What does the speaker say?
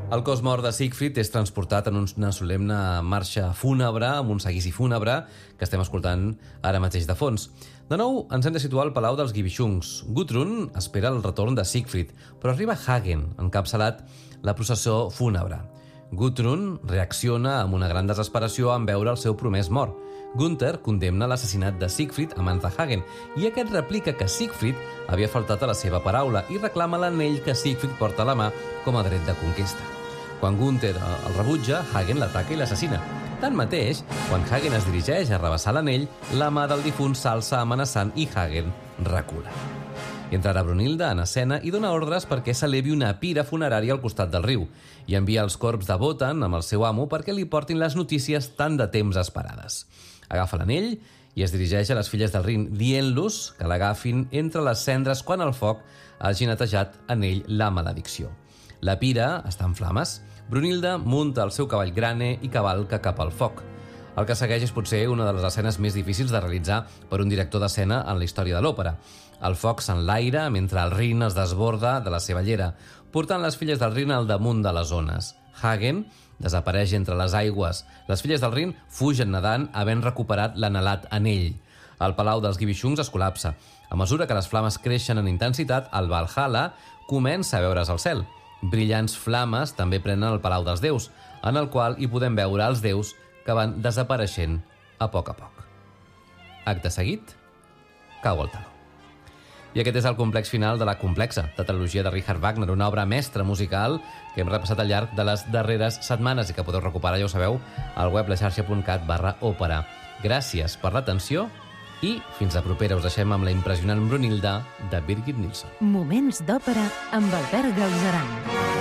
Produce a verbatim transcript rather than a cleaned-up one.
El cos mort de Siegfried és transportat en una solemne marxa fúnebre, amb un seguici fúnebre, que estem escoltant ara mateix de fons. De nou, ens hem de situar al Palau dels Gibichungs. Gudrun espera el retorn de Siegfried, però arriba Hagen, encapçalat la processó fúnebre. Gudrun reacciona amb una gran desesperació en veure el seu promès mort. Gunther condemna l'assassinat de Siegfried a mans de Hagen i aquest replica que Siegfried havia faltat a la seva paraula i reclama l'anell que Siegfried porta a la mà com a dret de conquesta. Quan Gunther el rebutja, Hagen l'ataca i l'assassina. Tanmateix, quan Hagen es dirigeix a rebassar l'anell, la mà del difunt s'alça amenaçant i Hagen recula. I entrarà Brunilda en escena i dona ordres perquè s'elevi una pira funerària al costat del riu i envia els corps de Wotan amb el seu amo perquè li portin les notícies tan de temps esperades. Agafa l'anell i es dirigeix a les filles del Rin, dient-los que l'agafin entre les cendres quan el foc hagi netejat en ell la maledicció. La pira està en flames. Brunilda munta el seu cavall Grane i cavalca cap al foc. El que segueix és potser una de les escenes més difícils de realitzar per un director d'escena en la història de l'òpera. El foc s'enlaira mentre el Rin es desborda de la seva llera, portant les filles del Rin al damunt de les ones. Hagen desapareix entre les aigües. Les filles del Rin fugen nedant, havent recuperat l'anhelat anell. El Palau dels Gibichungs es col·lapsa. A mesura que les flames creixen en intensitat, el Valhalla comença a veure's al cel. Brillants flames també prenen el Palau dels Déus, en el qual hi podem veure els déus que van desapareixent a poc a poc. Acte seguit, cau el teló. I aquest és el complex final de la complexa tetralogia de Richard Wagner, una obra mestra musical que hem repassat al llarg de les darreres setmanes i que podeu recuperar, ja ho sabeu, al web laxarxa.cat barra òpera. Gràcies per l'atenció i fins la propera. Us deixem amb la impressionant Brunilda de Birgit Nilsson. Moments d'òpera amb Albert Galzeran.